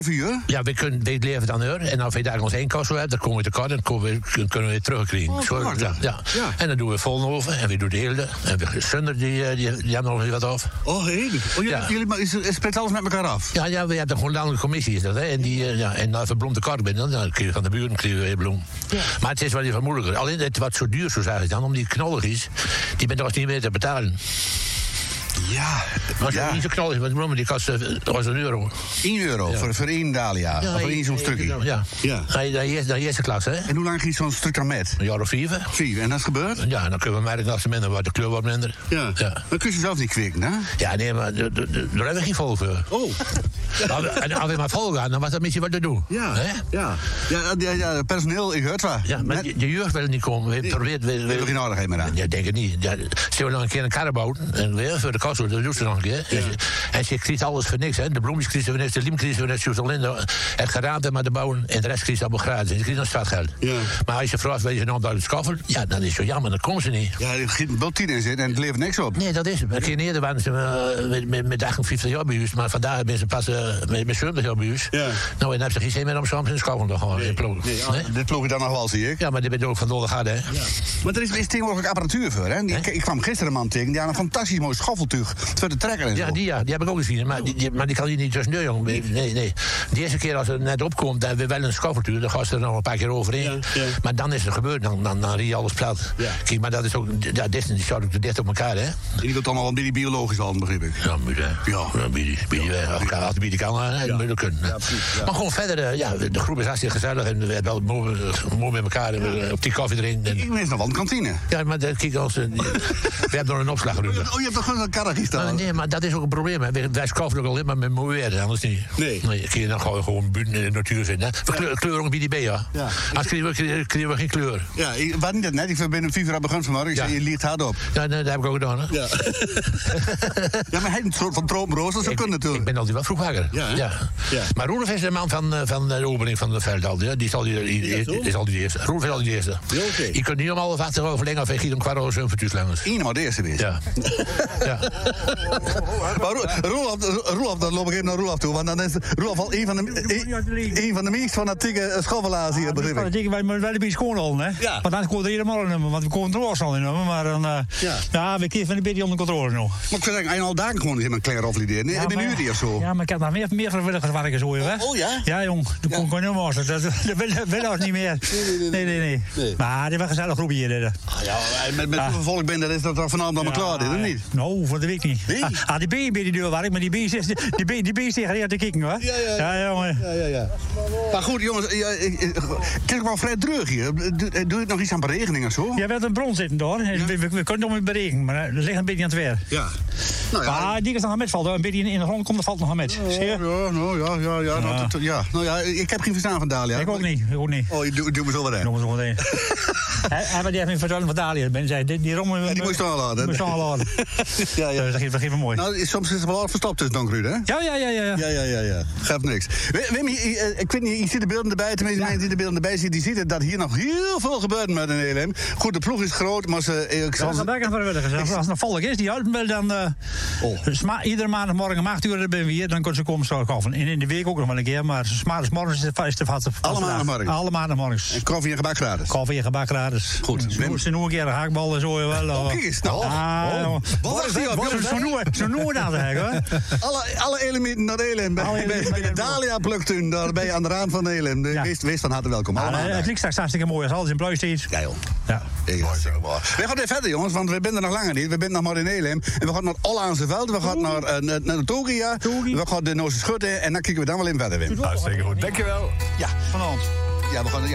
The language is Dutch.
4? Ja, we leven dan uur. En als we daar ons inkosten hebben, dan komen we tekort en kunnen we weer terugkrijgen. Ja. En dan doen we vol oven en we doen de hele. En Sunder, die hebben nog wat af. Oh, jullie spreekt alles met elkaar af? Ja, we hebben gewoon landelijke commissie is dat. Hè? En als we bloem tekort binnen, dan kun je van de buren weer bloem. Ja. Maar het is wel even moeilijker. Alleen het wat zo duur zo zeg ik dan, omdat die knollig is, die bent toch niet meer te betalen. Ja. Maar als niet zo knallig is, want de bloemen die kosten €1. €1 voor één dahlia. Of voor één zo'n stukje. Ja. De eerste klas, hè. En hoe lang ging zo'n stuk dan met? Een jaar of 4. 4. En dat is gebeurd? Ja, dan kunnen we merken dat ze minder wordt, de kleur wordt minder. Ja. Dan kun je zelf niet kweken, hè? Ja, nee, maar daar hebben we geen vol voor. Oh. En als we maar vol gaan, dan was dat misschien wat te doen. Ja, personeel, ik hoort waar. Ja, maar de jeugd wil niet komen. We probeert... We hebben geen aardigheid meer aan. Ja, denk het niet. Ja, ze willen nog een keer een karre bouwen. En weer voor de kosten, dat doet ze nog een keer. Ja. En ze krijgt alles voor niks, hè. De bloemetjes krijgen we niks, de lim krijgen we niks, het geraamte maar de bouwen en de rest krijgt allemaal gratis. Ze krijgt nog startgeld. Ja. Maar als je vraagt, weet je nou dat het schaffen? Ja, dan is het zo jammer, dan komen ze niet. Ja, er zit wel 10 in zitten en het levert niks op. Nee, dat is het. Een keer eerder waren ze met 58 jaar bij huis, maar vandaag zijn ze pas met 70 jaar bij huis. Ja. Nou, en dan hebben ze geen zin meer om soms in de schaffen te gaan. Nee, dit ploeg je dan nog wel, zie ik. Ja, maar dit ben je ook van dolle gaat, hè. Ja. Maar er is tegenwoordig apparatuur voor, hè. Ik kwam gisteren een man tegen, die had een fantastisch mooi schaffeltuig voor de trekker en zo. Ja, die heb ik ook gezien, maar die kan je niet tussendoor, jongen. Nee. De eerste keer als het net opkomt, dan hebben we wel een schaffeltuur, dan gaat ze er nog een paar keer overheen. Ja. Maar dan is het gebeurd, dan rie je alles plat. Ja. Kijk, maar dat is ook, ja, die staat ook dicht op elkaar, hè. En die wilt allemaal een beetje biologisch al, begrijp ik. Ja, moet je. Ja, bieden kan, hè. Moet je kunnen. Ja, maar gewoon verder, de groep is hartstikke gezellig en we hebben wel mooi met elkaar op die koffie erin. Ik wens nog wel een kantine. Ja, maar kijk, we hebben nog een opslaggroep. Oh, je hebt toch gewoon een karretje staan? Nee, maar dat is ook een probleem, hè. Wij schaffen ook alleen maar met mooi weer, anders niet. Nee, kun je dan gewoon buiten in de natuur vinden. We kleuren ook bij die B, ja. Als krijgen we geen kleur. Ja, wat niet net, ik ben een FIFA begonnen vanmorgen, ik zei, je liegt hard op. Ja, dat heb ik ook gedaan, hè. Ja, ja, maar hij is een soort van tropenroos, dat zou kunnen natuurlijk. Ik ben altijd wel vroeg wakker. Ja. Maar Roelof is de man van de opening van het veld al. Die is al die eerste. Roelof is al die eerste. Je kunt niet om alle vatten overleggen of hij giet om €2 voor tuurslangers. Eén maar de eerste wees. Ja. Maar Roelof, dan loop ik even naar Roelof toe, want dan is Roelof al een van de meest fanatieke schoffelaars hier, begrijp ik. Wij moeten wel een beetje schoonhouden, hè. Ja. Want dan komt er helemaal een nummer, want we komen er al in nummer, maar dan, we krijgen van een beetje onder controle nog. Maar ik zou zeggen, al dagen gewoon helemaal klein aflideren. Nee, heb je nu die of zo? Ja, maar ik heb nog meer vrijwilligerswerk zo, hè. Oh ja? Ja, jong, dat kon ik niet meer. Dat wil ons niet meer. Nee. Maar dit was een gezellig groepje hier. Ja, met hoeveel volk ben, dat is dat vanavond allemaal klaar, dit, of niet? Nou, voor de week niet. Nee? Die B bij die deur werkt, maar die B is tegen te kijken, hoor. Ja, jongen. Ja. Maar goed, jongens, het is wel vrij dreug hier. Doe je nog iets aan berekening of zo? Ja, we hebben een bron zitten daar. We kunnen nog met berekenen, maar er ligt een beetje aan het weer. Ja. Nou ja. Maar die is nog aan met vallen. Een beetje in de grond komt, er valt nog aan met. Ja, ik heb geen verstaan van Dahlia. Ik ook niet. Oh, je doet me zo wat heen. Hij heeft me verteld van Dahlia. Die rommel... die moet je staan laten. Ja. Dat geeft me mooi. Nou, soms is het wel al verstopt tussen Don Ruud, hè? Ja. Geeft niks. Wim, ik weet niet, je ziet de beelden erbij. Tenminste, mensen die de beelden erbij zien, die ziet dat hier nog heel veel gebeurt met een ELM. Goed, de ploeg is groot, maar ze... Als het nog volk is, die helpen wel dan... iedere maandagmorgen om 8 uur ben we hier, dan kunnen ze komen zo koffie. In de week ook nog wel een keer, maar maandagmorgens is de vaste. Alle maandagmorgen? Alle maandagmorgens. En koffie en gebak gratis? Koffie en gebak gratis. Goed. Ze noemen een keer een haakbal en zo wel. Kijk eens, nou. Wat is die op? Zo noemen we dat eigenlijk, hoor. Alle elementen naar ELM. Bij de Dahlia-pluktuin, daar ben je aan de rand van de ELM. Wees van harte welkom. Het ligt straks hartstikke mooi als alles in pluis steeds. Ja, joh. Ja. We gaan weer verder, jongens, want we zijn er nog langer niet. We zijn nog maar in ELM. En we gaan naar Ollaanse Veld, we gaan naar Togia, we gaan de Noze Schutte en dan kijken we dan wel in verder, Wim. Hartstikke goed, dankjewel. Ja. Vanavond. Ja, we gaan...